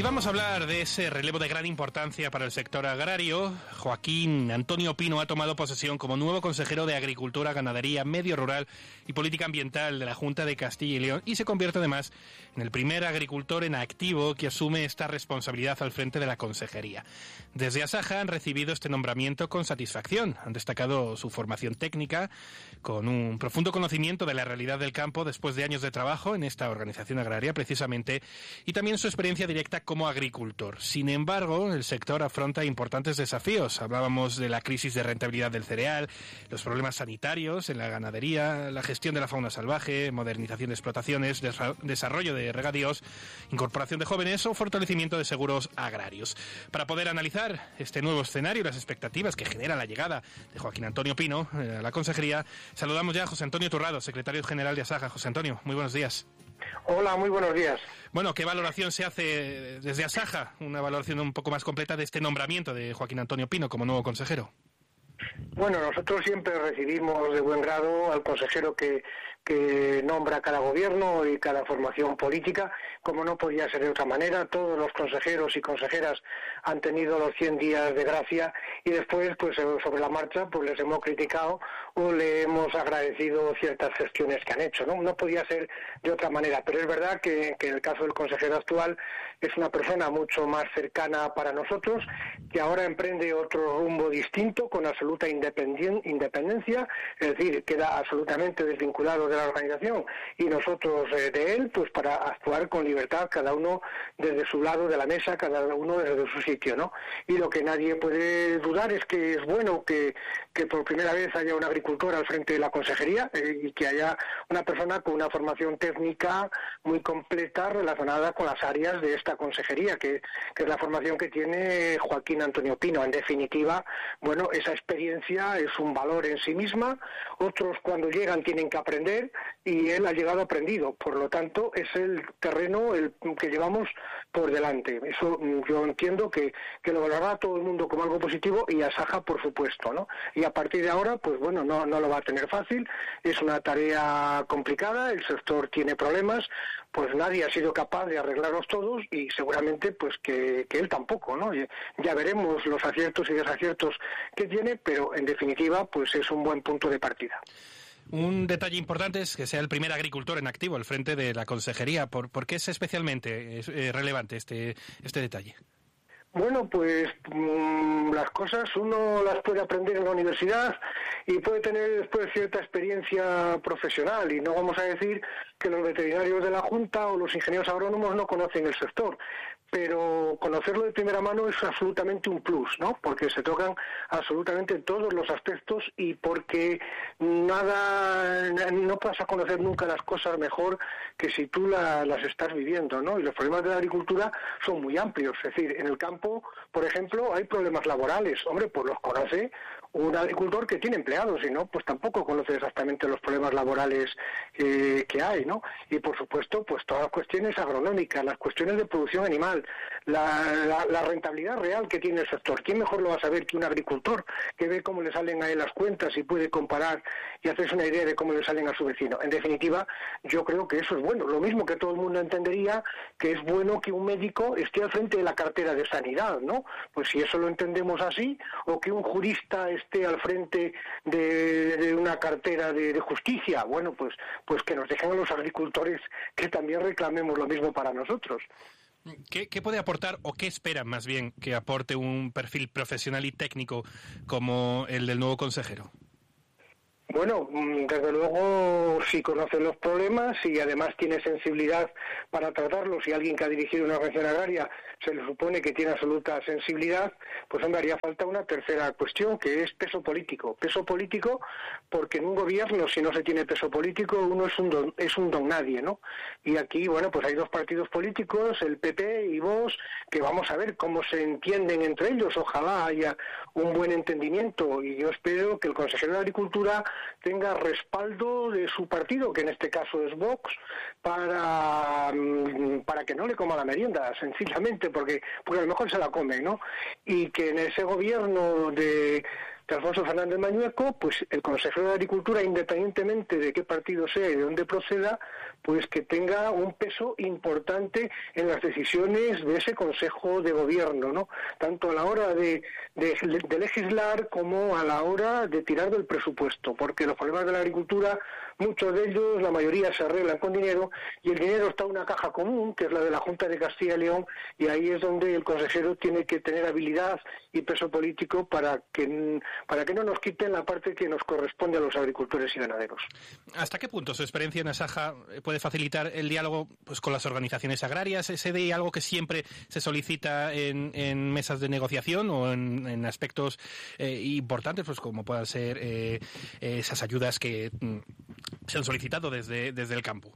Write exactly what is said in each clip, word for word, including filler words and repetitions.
Y vamos a hablar de ese relevo de gran importancia para el sector agrario. Joaquín Antonio Pino ha tomado posesión como nuevo consejero de Agricultura, Ganadería, Medio Rural y Política Ambiental de la Junta de Castilla y León y se convierte además en el primer agricultor en activo que asume esta responsabilidad al frente de la consejería. Desde Asaja han recibido este nombramiento con satisfacción. Han destacado su formación técnica, con un profundo conocimiento de la realidad del campo después de años de trabajo en esta organización agraria precisamente, y también su experiencia directa como agricultor. Sin embargo, el sector afronta importantes desafíos. Hablábamos de la crisis de rentabilidad del cereal, los problemas sanitarios en la ganadería, la gestión de la fauna salvaje, modernización de explotaciones, desarrollo de regadíos, incorporación de jóvenes o fortalecimiento de seguros agrarios. Para poder analizar este nuevo escenario y las expectativas que genera la llegada de Joaquín Antonio Pino a la consejería, saludamos ya a José Antonio Turrado, secretario general de Asaja. José Antonio, muy buenos días. Hola, muy buenos días. Bueno, ¿qué valoración se hace desde Asaja? Una valoración un poco más completa de este nombramiento de Joaquín Antonio Pino como nuevo consejero. Bueno, nosotros siempre recibimos de buen grado al consejero que, que nombra cada gobierno y cada formación política, como no podía ser de otra manera. Todos los consejeros y consejeras han tenido los cien días de gracia y después, pues sobre la marcha, pues les hemos criticado o le hemos agradecido ciertas gestiones que han hecho, ¿no? No podía ser de otra manera, pero es verdad que, que en el caso del consejero actual es una persona mucho más cercana para nosotros, que ahora emprende otro rumbo distinto, con absoluta independencia, es decir, queda absolutamente desvinculado de la organización y nosotros eh, de él, pues para actuar con libertad, cada uno desde su lado de la mesa, cada uno desde su sitio, ¿no? Y lo que nadie puede dudar es que es bueno que, que por primera vez haya un agricultor al frente de la consejería eh, y que haya una persona con una formación técnica muy completa relacionada con las áreas de esta consejería, que, que es la formación que tiene Joaquín Antonio Pino. En definitiva, bueno, esa experiencia es un valor en sí misma, otros cuando llegan tienen que aprender y él ha llegado aprendido, por lo tanto es el terreno el que llevamos por delante. Eso yo entiendo que, que lo valorará todo el mundo como algo positivo y Asaja por supuesto, ¿no? Y a partir de ahora, pues bueno, no, no lo va a tener fácil, es una tarea complicada, el sector tiene problemas, pues nadie ha sido capaz de arreglarlos todos y seguramente pues que, que él tampoco, ¿no? Ya veremos los aciertos y desaciertos que tiene, pero en definitiva pues es un buen punto de partida. Un detalle importante es que sea el primer agricultor en activo al frente de la consejería. ¿Por, por qué es especialmente es, eh, relevante este, este detalle? Bueno, pues mmm, las cosas uno las puede aprender en la universidad y puede tener después cierta experiencia profesional, y no vamos a decir que los veterinarios de la Junta o los ingenieros agrónomos no conocen el sector, pero conocerlo de primera mano es absolutamente un plus, ¿no? Porque se tocan absolutamente todos los aspectos y porque nada, no vas a conocer nunca las cosas mejor que si tú la, las estás viviendo, ¿no? Y los problemas de la agricultura son muy amplios, es decir, en el campo, por ejemplo, hay problemas laborales, hombre, pues los conoce un agricultor que tiene empleados, y no, pues tampoco conoce exactamente los problemas laborales eh, que hay, ¿no? Y por supuesto, pues todas las cuestiones agronómicas, las cuestiones de producción animal, la, la, la rentabilidad real que tiene el sector. ¿Quién mejor lo va a saber que un agricultor que ve cómo le salen a él las cuentas y puede comparar y hacerse una idea de cómo le salen a su vecino? En definitiva, yo creo que eso es bueno. Lo mismo que todo el mundo entendería que es bueno que un médico esté al frente de la cartera de sanidad, ¿no? Pues si eso lo entendemos así, o que un jurista esté al frente de, de una cartera de, de justicia, bueno, pues, pues que nos dejen a los agricultores que también reclamemos lo mismo para nosotros. ¿Qué, ¿Qué puede aportar o qué esperan más bien que aporte un perfil profesional y técnico como el del nuevo consejero? Bueno, desde luego, si conoce los problemas y además tiene sensibilidad para tratarlos, y alguien que ha dirigido una organización agraria se le supone que tiene absoluta sensibilidad, pues hombre, haría falta una tercera cuestión, que es peso político. Peso político porque en un gobierno, si no se tiene peso político, uno es un don, es un don nadie, ¿no? Y aquí, bueno, pues hay dos partidos políticos, el P P y Vox, que vamos a ver cómo se entienden entre ellos. Ojalá haya un buen entendimiento, y yo espero que el consejero de Agricultura tenga respaldo de su partido, que en este caso es Vox, para, para que no le coma la merienda, sencillamente, porque, porque a lo mejor se la come, ¿no? Y que en ese gobierno de, de Alfonso Fernández Mañueco, pues el consejero de Agricultura, independientemente de qué partido sea y de dónde proceda, pues que tenga un peso importante en las decisiones de ese Consejo de Gobierno, ¿no? Tanto a la hora de, de, de legislar como a la hora de tirar del presupuesto, porque los problemas de la agricultura, muchos de ellos, la mayoría se arreglan con dinero, y el dinero está en una caja común, que es la de la Junta de Castilla y León, y ahí es donde el consejero tiene que tener habilidad y peso político para que, para que no nos quiten la parte que nos corresponde a los agricultores y ganaderos. ¿Hasta qué punto su experiencia en Asaja puede facilitar el diálogo pues con las organizaciones agrarias? ¿Ese de algo que siempre se solicita en, en mesas de negociación o en, en aspectos eh, importantes, pues como puedan ser eh, esas ayudas que mm, se han solicitado desde, desde el campo?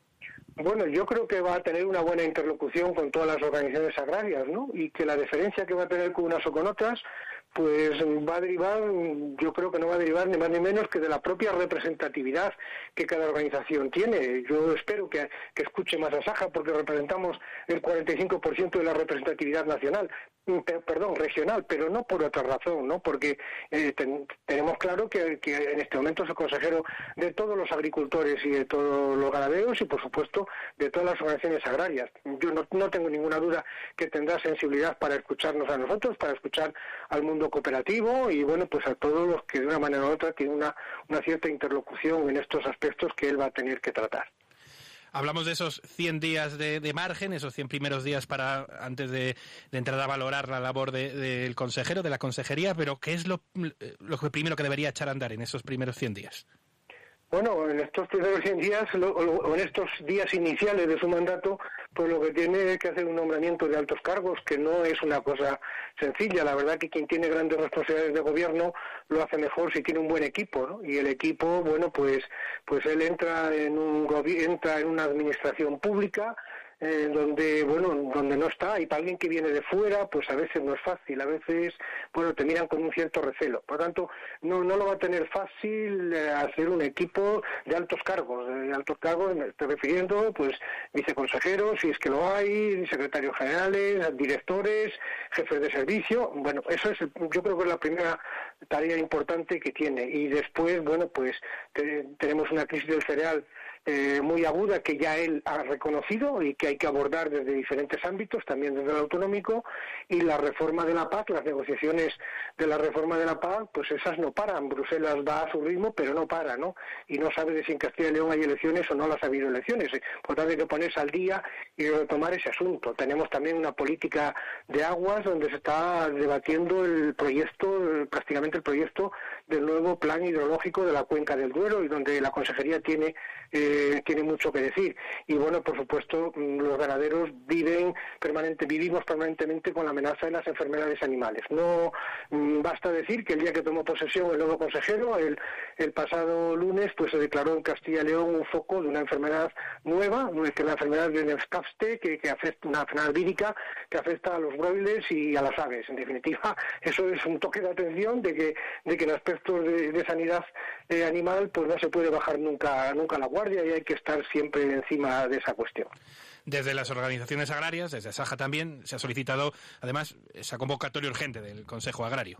Bueno, yo creo que va a tener una buena interlocución con todas las organizaciones agrarias, ¿no? Y que la diferencia que va a tener con unas o con otras, pues va a derivar, yo creo que no va a derivar ni más ni menos que de la propia representatividad que cada organización tiene. Yo espero que, que escuche más a Asaja, porque representamos el cuarenta y cinco por ciento de la representatividad nacional, perdón, regional, pero no por otra razón, ¿no? Porque eh, ten, tenemos claro que, que en este momento es el consejero de todos los agricultores y de todos los ganaderos y, por supuesto, de todas las organizaciones agrarias. Yo no, no tengo ninguna duda que tendrá sensibilidad para escucharnos a nosotros, para escuchar al mundo cooperativo y, bueno, pues a todos los que de una manera u otra tienen una, una cierta interlocución en estos aspectos que él va a tener que tratar. Hablamos de esos cien días de, de margen, esos cien primeros días para antes de, de entrar a valorar la labor de, del consejero, de la consejería, pero ¿qué es lo, lo primero que debería echar a andar en esos primeros cien días? Bueno, en estos primeros cien días, o en estos días iniciales de su mandato, pues lo que tiene que hacer un nombramiento de altos cargos, que no es una cosa sencilla. La verdad que quien tiene grandes responsabilidades de gobierno lo hace mejor si tiene un buen equipo, ¿no? Y el equipo, bueno, pues pues él entra en un entra en una administración pública, Eh, donde bueno donde no está, y para alguien que viene de fuera pues a veces no es fácil, a veces bueno te miran con un cierto recelo, por lo tanto no no lo va a tener fácil eh, hacer un equipo de altos cargos, de altos cargos me estoy refiriendo pues viceconsejeros, si es que lo hay, secretarios generales, directores, jefes de servicio. Bueno, eso es, yo creo que es la primera tarea importante que tiene, y después bueno pues te, tenemos una crisis del cereal Eh, muy aguda que ya él ha reconocido y que hay que abordar desde diferentes ámbitos, también desde el autonómico, y la reforma de la P A C, las negociaciones de la reforma de la P A C, pues esas no paran. Bruselas va a su ritmo, pero no para, ¿no? Y no sabe de si en Castilla y León hay elecciones o no las ha habido elecciones. Por tanto, hay que ponerse al día y retomar ese asunto. Tenemos también una política de aguas donde se está debatiendo el proyecto, prácticamente el proyecto del nuevo plan hidrológico de la Cuenca del Duero, y donde la consejería tiene eh, tiene mucho que decir. Y bueno, por supuesto, los ganaderos viven permanente, vivimos permanentemente con la amenaza de las enfermedades animales. No basta decir que el día que tomó posesión el nuevo consejero, el, el pasado lunes, pues se declaró en Castilla y León un foco de una enfermedad nueva, que es la enfermedad de Newcastle, que, que afecta, una enfermedad vírica que afecta a los broilers y a las aves. En definitiva, eso es un toque de atención de que, de que en aspectos de, de sanidad eh, animal, pues no se puede bajar nunca, nunca la guardia, y hay que estar siempre encima de esa cuestión. Desde las organizaciones agrarias, desde Asaja también, se ha solicitado, además, esa convocatoria urgente del Consejo Agrario.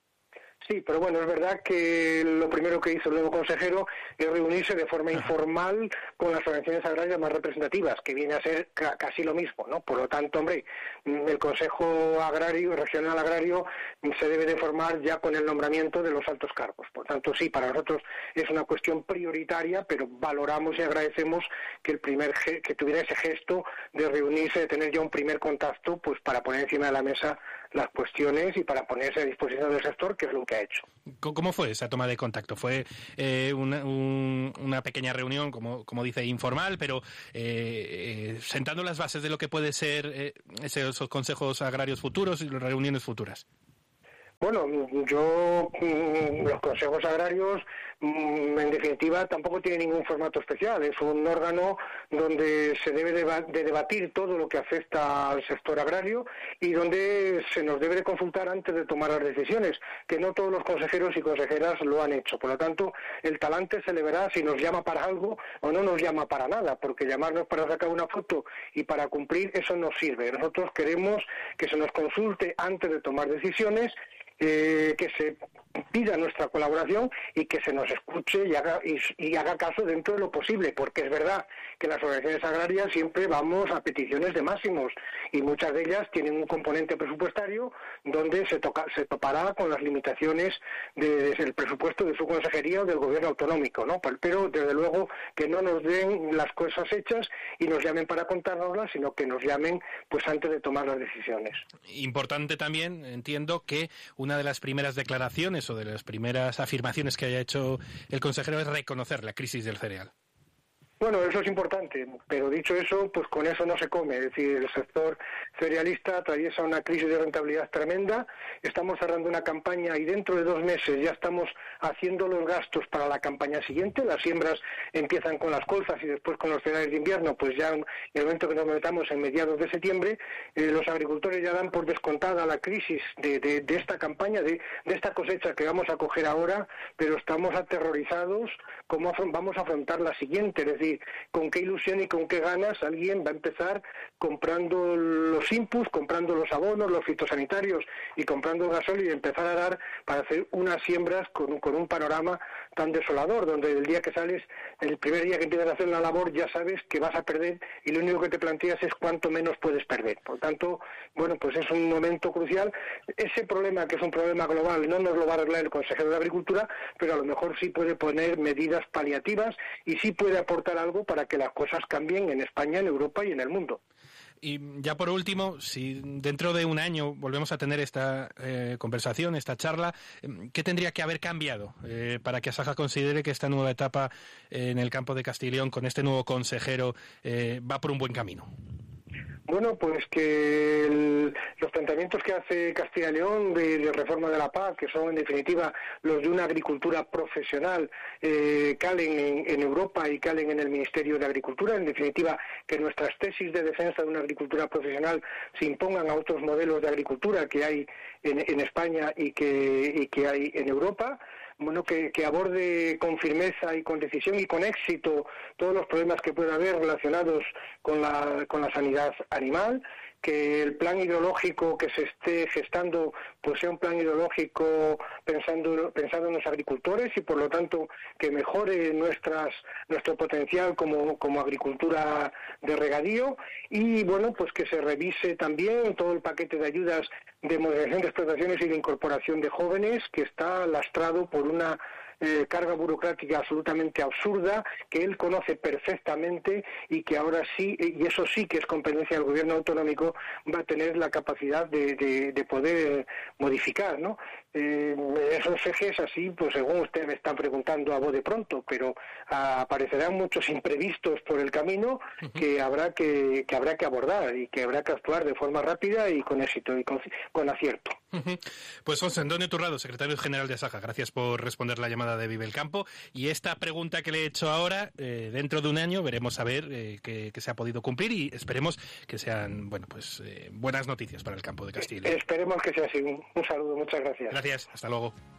Sí, pero bueno, es verdad que lo primero que hizo el nuevo consejero es reunirse de forma informal con las organizaciones agrarias más representativas, que viene a ser ca- casi lo mismo, ¿no? Por lo tanto, hombre, el Consejo Agrario, Regional Agrario, se debe de formar ya con el nombramiento de los altos cargos. Por tanto, sí, para nosotros es una cuestión prioritaria, pero valoramos y agradecemos que el primer ge- que tuviera ese gesto de reunirse, de tener ya un primer contacto, pues para poner encima de la mesa las cuestiones y para ponerse a disposición del sector, que es lo que ha hecho. ¿Cómo fue esa toma de contacto? ¿Fue eh, una, un, una pequeña reunión, como, como dice, informal, pero eh, eh, sentando las bases de lo que puede ser eh, esos consejos agrarios futuros y las reuniones futuras? Bueno, yo, los consejos agrarios, en definitiva, tampoco tiene ningún formato especial. Es un órgano donde se debe de debatir todo lo que afecta al sector agrario y donde se nos debe de consultar antes de tomar las decisiones, que no todos los consejeros y consejeras lo han hecho. Por lo tanto, el talante se le verá si nos llama para algo o no nos llama para nada, porque llamarnos para sacar una foto y para cumplir, eso no sirve. Nosotros queremos que se nos consulte antes de tomar decisiones, Eh, que se pida nuestra colaboración y que se nos escuche y haga, y, y haga caso dentro de lo posible, porque es verdad que las organizaciones agrarias siempre vamos a peticiones de máximos y muchas de ellas tienen un componente presupuestario donde se toca, se topará con las limitaciones de, del presupuesto de su consejería o del gobierno autonómico, ¿no? Pero desde luego que no nos den las cosas hechas y nos llamen para contárnoslas, sino que nos llamen pues antes de tomar las decisiones. Importante también, entiendo, que una de las primeras declaraciones o de las primeras afirmaciones que haya hecho el consejero es reconocer la crisis del cereal. Bueno, eso es importante, pero dicho eso, pues con eso no se come. Es decir, el sector cerealista atraviesa una crisis de rentabilidad tremenda. Estamos cerrando una campaña y dentro de dos meses ya estamos haciendo los gastos para la campaña siguiente. Las siembras empiezan con las colzas y después con los cereales de invierno, pues ya en el momento que nos metamos en mediados de septiembre, eh, los agricultores ya dan por descontada la crisis de, de, de esta campaña, de, de esta cosecha que vamos a coger ahora, pero estamos aterrorizados cómo vamos a afrontar la siguiente. Es decir, con qué ilusión y con qué ganas alguien va a empezar comprando los inputs, comprando los abonos, los fitosanitarios y comprando el gasóleo y empezar a dar para hacer unas siembras con, con un panorama tan desolador, donde el día que sales, el primer día que empiezas a hacer la labor ya sabes que vas a perder y lo único que te planteas es cuánto menos puedes perder. Por tanto, bueno, pues es un momento crucial. Ese problema, que es un problema global, no nos lo va a arreglar el consejero de Agricultura, pero a lo mejor sí puede poner medidas paliativas y sí puede aportar algo para que las cosas cambien en España, en Europa y en el mundo. Y ya por último, si dentro de un año volvemos a tener esta eh, conversación, esta charla, ¿qué tendría que haber cambiado eh, para que Asaja considere que esta nueva etapa eh, en el campo de Castilla y León, con este nuevo consejero, eh, va por un buen camino? Bueno, pues que el, los planteamientos que hace Castilla y León de, de reforma de la P A C, que son en definitiva los de una agricultura profesional, eh, calen en, en Europa y calen en el Ministerio de Agricultura, en definitiva que nuestras tesis de defensa de una agricultura profesional se impongan a otros modelos de agricultura que hay en, en España y que, y que hay en Europa. Bueno, que, que aborde con firmeza y con decisión y con éxito todos los problemas que pueda haber relacionados con la, con la sanidad animal, que el plan hidrológico que se esté gestando pues sea un plan hidrológico pensando pensando en los agricultores y por lo tanto que mejore nuestras nuestro potencial como como agricultura de regadío y bueno, pues que se revise también todo el paquete de ayudas de modernización de explotaciones y de incorporación de jóvenes que está lastrado por una Eh, carga burocrática absolutamente absurda que él conoce perfectamente y que ahora sí, y eso sí que es competencia del gobierno autonómico, va a tener la capacidad de, de, de poder modificar, ¿no? Eh, esos ejes así, pues según usted me está preguntando a voz de pronto, pero ah, aparecerán muchos imprevistos por el camino que habrá que, que habrá que abordar y que habrá que actuar de forma rápida y con éxito y con, con acierto. Pues José Antonio Turrado, secretario general de Asaja, gracias por responder la llamada de Vive el Campo. Y esta pregunta que le he hecho ahora, eh, dentro de un año veremos a ver eh, que, que se ha podido cumplir y esperemos que sean, bueno, pues eh, buenas noticias para el campo de Castilla y León. Esperemos que sea así. Un saludo, muchas gracias. Gracias, hasta luego.